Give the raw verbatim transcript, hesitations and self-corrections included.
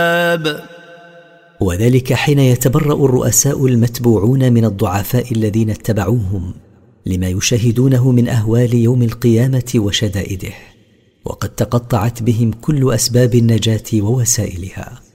وذلك حين يتبرأ الرؤساء المتبوعون من الضعفاء الذين اتبعوهم لما يشاهدونه من أهوال يوم القيامة وشدائده، وقد تقطعت بهم كل أسباب النجاة ووسائلها.